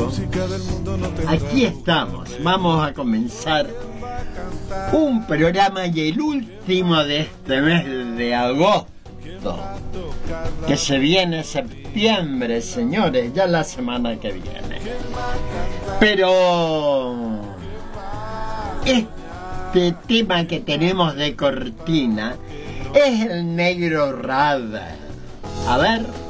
amigo. Aquí estamos. Vamos a comenzar un programa y el último de este mes de agosto. Que se viene septiembre, señores, ya la semana que viene. Pero este tema que tenemos de cortina es el negro Rada. A ver.